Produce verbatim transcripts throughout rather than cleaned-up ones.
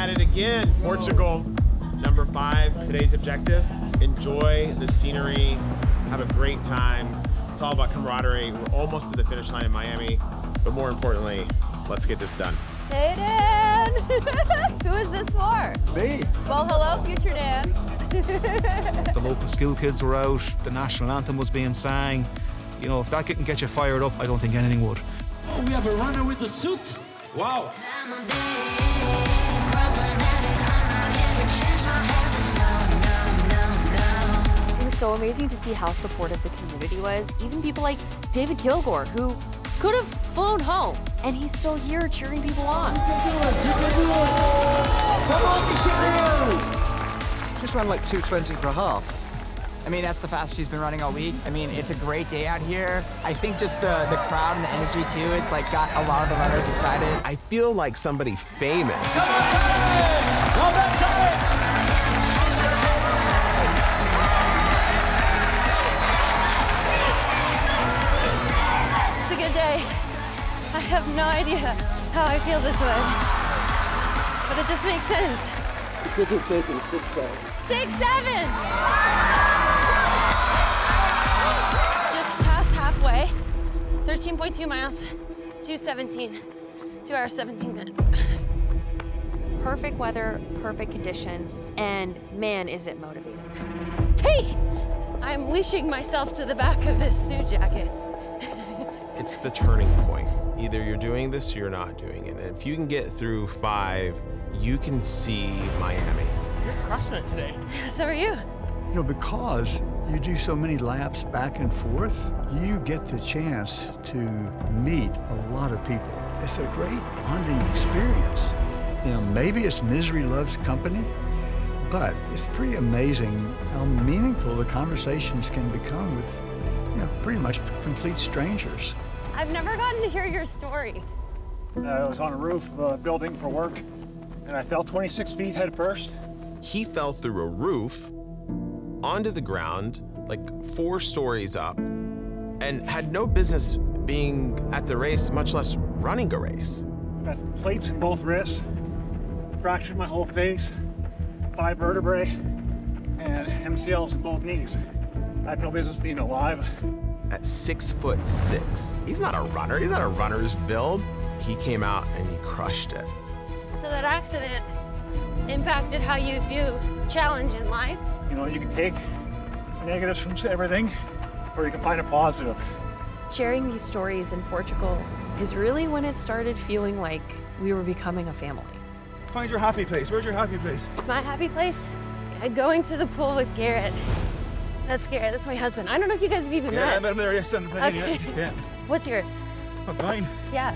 at it again. Portugal, number five, today's objective. Enjoy the scenery, have a great time. It's all about camaraderie. We're almost to the finish line in Miami, but more importantly, let's get this done. Hey, Dan! Who is this for? Me. Well, hello, future Dan. The local school kids were out, the national anthem was being sang. You know, if that can get you fired up, I don't think anything would. Oh, we have a runner with the suit. Wow. It was so amazing to see how supportive the community was. Even people like David Kilgore, who could have flown home, and he's still here cheering people on. Just ran like two twenty for a half. I mean, that's the fastest she's been running all week. I mean, it's a great day out here. I think just the, the crowd and the energy, too, it's like got a lot of the runners excited. I feel like somebody famous. It's a good day. I have no idea how I feel this way, but it just makes sense. The kids are taking six seven. Six seven. Just past halfway. thirteen point two miles. two seventeen. Two hours, seventeen minutes. Perfect weather, perfect conditions, and man, is it motivating. Hey! I'm leashing myself to the back of this suit jacket. It's the turning point. Either you're doing this or you're not doing it. And if you can get through five, you can see Miami. You're crushing it today. So are you. You know, because you do so many laps back and forth, you get the chance to meet a lot of people. It's a great bonding experience. You know, maybe it's misery loves company, but it's pretty amazing how meaningful the conversations can become with, you know, pretty much complete strangers. I've never gotten to hear your story. I was on a roof of a building for work, and I fell twenty-six feet head first. He fell through a roof onto the ground, like four stories up, and had no business being at the race, much less running a race. Got plates in both wrists, fractured my whole face, five vertebrae, and M C Ls in both knees. I have no business being alive. At six foot six, he's not a runner, he's not a runner's build. He came out and he crushed it. So that accident impacted how you view challenge in life? You know, you can take the negatives from everything, or you can find a positive. Sharing these stories in Portugal is really when it started feeling like we were becoming a family. Find your happy place. Where's your happy place? My happy place? Uh, Going to the pool with Garrett. That's Garrett, that's my husband. I don't know if you guys have even Yeah, I met. met him there yesterday. Okay. Yeah. What's yours? That's mine. Yeah.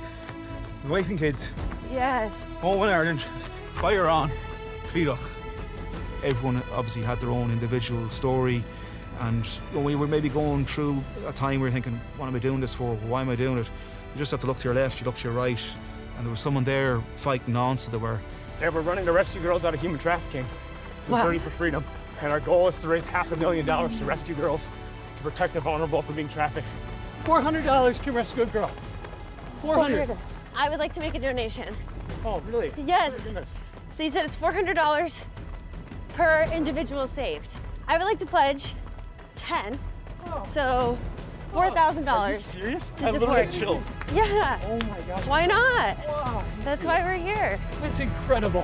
The wife and kids. Yes. Home in Ireland. Fire on. Feed up. Everyone obviously had their own individual story, and you know, we were maybe going through a time where you're thinking, what am I doing this for? Why am I doing it? You just have to look to your left, you look to your right, and there was someone there fighting on, so they were. Yeah, we're running to rescue girls out of human trafficking through Wow. thirty for Freedom. And our goal is to raise half a million dollars to rescue girls, to protect the vulnerable from being trafficked. four hundred dollars can rescue a girl. four hundred. I would like to make a donation. Oh, really? Yes. Oh, goodness. So you said it's four hundred dollars per individual saved. I would like to pledge ten. Oh. So four thousand Are you dollars. serious? To I literally had support. chills. Yeah. Oh my gosh. Why not? Wow. That's why we're here. That's incredible.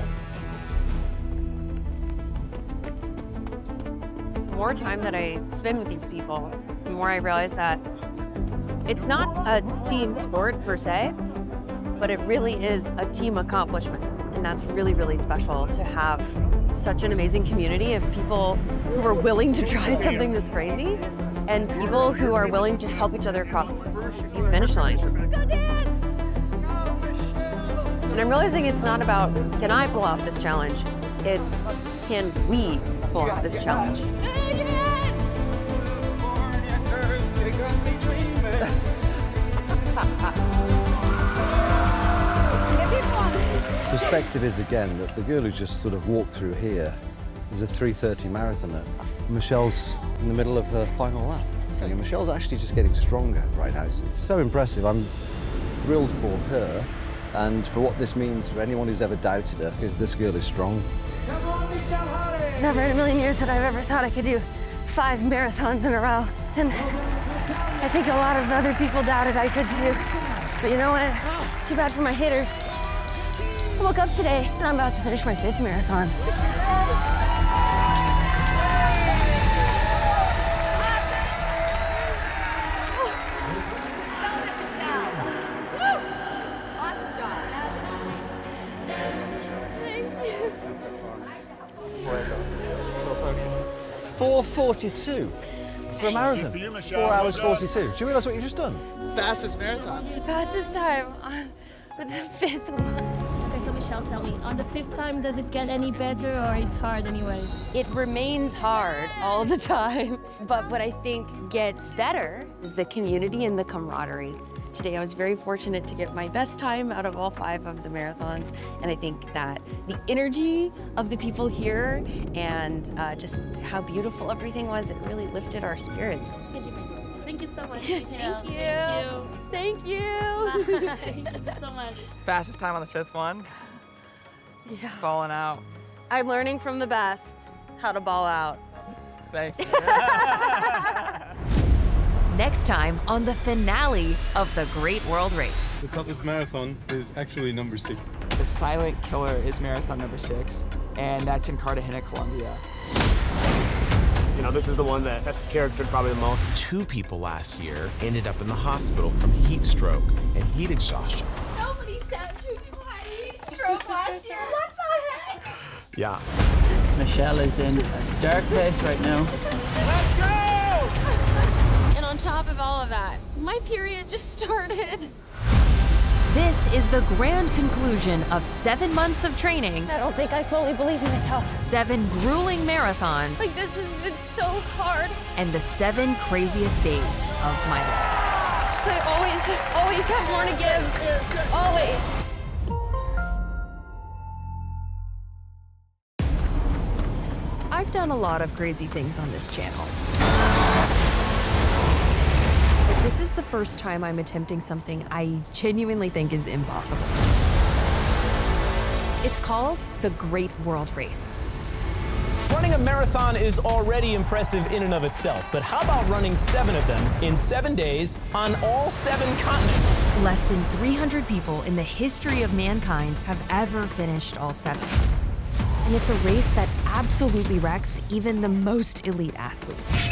The more time that I spend with these people, the more I realize that it's not a team sport per se, but it really is a team accomplishment. And that's really, really special to have such an amazing community of people who are willing to try something this crazy and people who are willing to help each other across these finish lines. Go, Dan! And I'm realizing it's not about, can I pull off this challenge? It's, can we pull off this challenge? Perspective is, again, that the girl who just sort of walked through here is a three thirty marathoner. Michelle's in the middle of her final lap. So Michelle's actually just getting stronger right now. It's, it's so impressive. I'm thrilled for her, And for what this means for anyone who's ever doubted her, is this girl is strong. Never in a million years that I've ever thought I could do five marathons in a row. And I think a lot of other people doubted I could do. But you know what? Too bad for my haters. I woke up today and I'm about to finish my fifth marathon. four forty-two for a marathon. for you, Michelle. Four hours Well done. forty-two. Do you realise what you've just done? Fastest marathon. Fastest time on for the fifth one. Okay, so Michelle, tell me, on the fifth time, does it get any better or it's hard anyways? It remains hard all the time, but what I think gets better is the community and the camaraderie. Today I was very fortunate to get my best time out of all five of the marathons, and I think that the energy of the people here and uh, just how beautiful everything was, it really lifted our spirits. Thank you so much, Thank Michelle. you. Thank you. Thank you so much. Fastest time on the fifth one. Yeah. Balling out. I'm learning from the best how to ball out. Thanks. Next time on the finale of the Great World Race. The toughest marathon is actually number six. The silent killer is marathon number six, and that's in Cartagena, Colombia. You know, this is the one that tests character probably the most. Two people last year ended up in the hospital from heat stroke and heat exhaustion. Nobody said two people had heat stroke last year. What the heck? Yeah. Michelle is in a dark place right now. Let's go! And on top of all of that, my period just started. This is the grand conclusion of seven months of training. I don't think I fully believe in myself. Seven grueling marathons. Like, this has been so hard. And the seven craziest days of my life. So I always, always have more to give. Always. I've done a lot of crazy things on this channel. But this is the first time I'm attempting something I genuinely think is impossible. It's called the Great World Race. Running a marathon is already impressive in and of itself, but how about running seven of them in seven days on all seven continents? Less than three hundred people in the history of mankind have ever finished all seven. And it's a race that absolutely wrecks even the most elite athletes.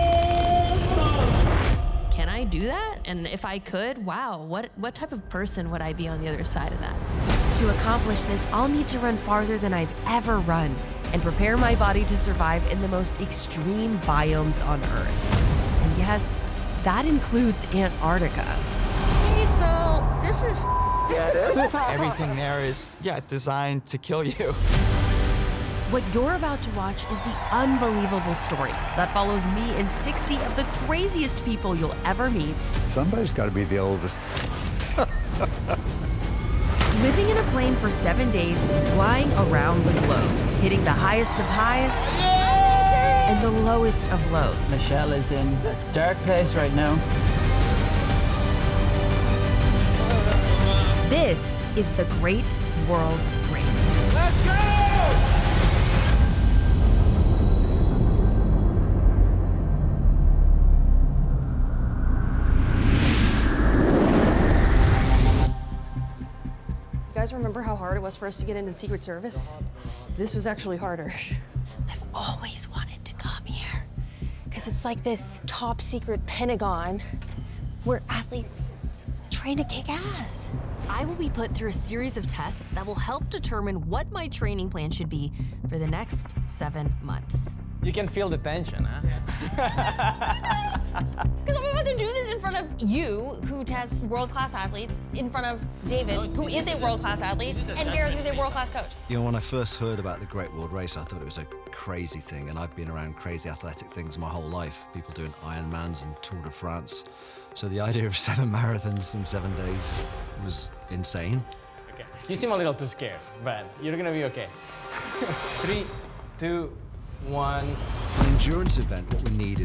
Can I do that? And if I could, wow, what, what type of person would I be on the other side of that? To accomplish this, I'll need to run farther than I've ever run and prepare my body to survive in the most extreme biomes on Earth. And yes, that includes Antarctica. Hey, so this is... Yeah, it is. Everything there is, yeah, designed to kill you. What you're about to watch is the unbelievable story that follows me and sixty of the craziest people you'll ever meet. Somebody's got to be the oldest. Living in a plane for seven days, flying around the globe, hitting the highest of highs and the lowest of lows. Michelle is in a dark place right now. This is the Great World Race. Let's go! You guys remember how hard it was for us to get into Secret Service? This was actually harder. I've always wanted to come here because it's like this top secret Pentagon where athletes train to kick ass. I will be put through a series of tests that will help determine what my training plan should be for the next seven months. You can feel the tension, huh? Because I'm about to do this in front of you, who tests world-class athletes, in front of David, who is a world-class athlete, and Gareth, who's a world-class coach. You know, when I first heard about the Great World Race, I thought it was a crazy thing, and I've been around crazy athletic things my whole life. People doing Ironmans and Tour de France. So the idea of seven marathons in seven days was insane. Okay. You seem a little too scared, but you're gonna be okay. Three, two, one. For an endurance event, what we need is